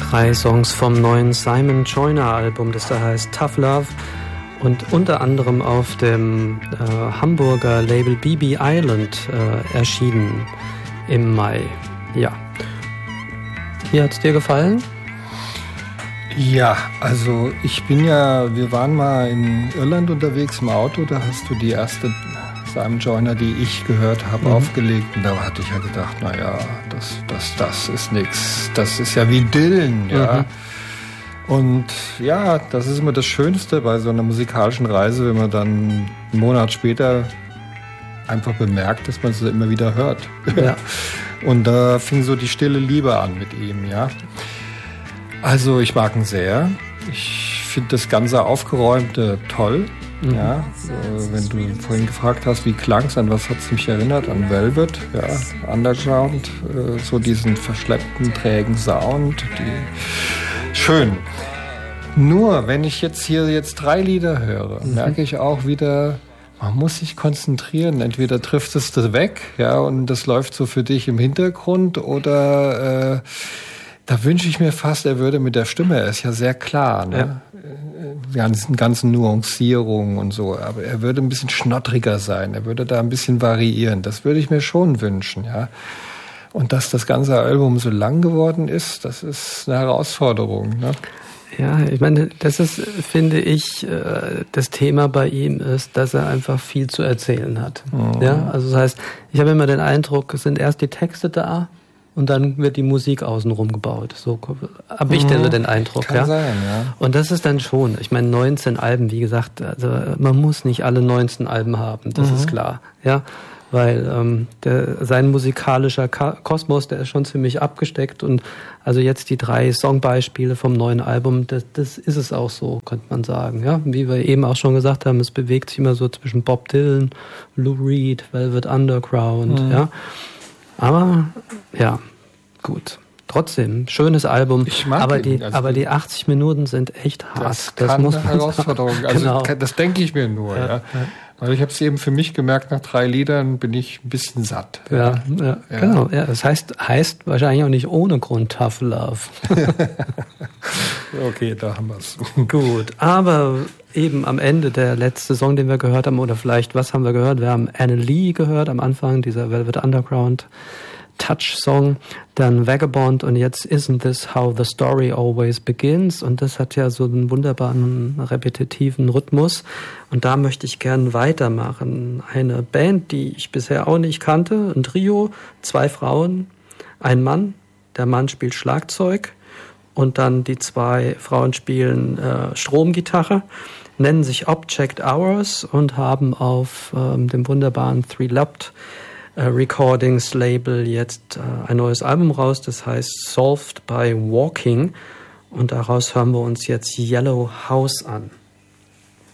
3 Songs vom neuen Simon Joyner Album, das da heißt Tough Love und unter anderem auf dem Hamburger Label BB Island erschienen im Mai. Ja. Wie hat's dir gefallen? Ja, also wir waren mal in Irland unterwegs im Auto, da hast du die erste Simon Joyner, die ich gehört habe, aufgelegt und da hatte ich ja gedacht, naja, das ist nix, das ist ja wie Dylan, ja. Und ja, das ist immer das Schönste bei so einer musikalischen Reise, wenn man dann einen Monat später einfach bemerkt, dass man es immer wieder hört. Ja. Und da fing so die stille Liebe an mit ihm, ja. Also ich mag ihn sehr. Ich finde das ganze Aufgeräumte toll. Ja, wenn du vorhin gefragt hast, wie klang's, an was hat's mich erinnert? An Velvet, ja, Underground, so diesen verschleppten, trägen Sound. Schön. Nur, wenn ich jetzt 3 Lieder höre, merke ich auch wieder, man muss sich konzentrieren. Entweder trifft es das weg, ja, und das läuft so für dich im Hintergrund, oder da wünsche ich mir fast, er würde mit der Stimme, er ist ja sehr klar, ne? Ja. Die ganzen Nuancierungen und so, aber er würde ein bisschen schnottriger sein, er würde da ein bisschen variieren, das würde ich mir schon wünschen, ja. Und dass das ganze Album so lang geworden ist, das ist eine Herausforderung, ne? Ja, ich meine, das ist, finde ich, das Thema bei ihm ist, dass er einfach viel zu erzählen hat. Ja, also das heißt, ich habe immer den Eindruck, es sind erst die Texte da, und dann wird die Musik außenrum gebaut. So habe ich den Eindruck. Kann sein, ja. Und das ist dann schon, ich meine, 19 Alben, wie gesagt, also man muss nicht alle 19 Alben haben, das ist klar. Ja, weil sein musikalischer Kosmos, der ist schon ziemlich abgesteckt, und also jetzt die 3 Songbeispiele vom neuen Album, das ist es auch so, könnte man sagen. Ja, wie wir eben auch schon gesagt haben, es bewegt sich immer so zwischen Bob Dylan, Lou Reed, Velvet Underground, ja. Aber ja, gut. Trotzdem, schönes Album. Ich mag aber die 80 Minuten sind echt hart. Das muss eine Herausforderung. Also genau. Das denke ich mir nur, ja. Weil ich habe es eben für mich gemerkt, nach 3 Liedern bin ich ein bisschen satt. Ja. Genau. Ja, das heißt wahrscheinlich auch nicht ohne Grund Tough Love. Okay, da haben wir es. Gut, aber eben am Ende der letzte Song, den wir gehört haben, oder vielleicht, was haben wir gehört? Wir haben Anna Lee gehört am Anfang, dieser Velvet Underground Touch-Song, dann Vagabond und jetzt Isn't This How the Story Always Begins, und das hat ja so einen wunderbaren repetitiven Rhythmus, und da möchte ich gern weitermachen. Eine Band, die ich bisher auch nicht kannte, ein Trio, 2 Frauen, ein Mann, der Mann spielt Schlagzeug und dann die 2 Frauen spielen Stromgitarre, nennen sich Object Hours und haben auf dem wunderbaren Three Loved Recordings Label jetzt ein neues Album raus, das heißt Solved by Walking, und daraus hören wir uns jetzt Yellow House an.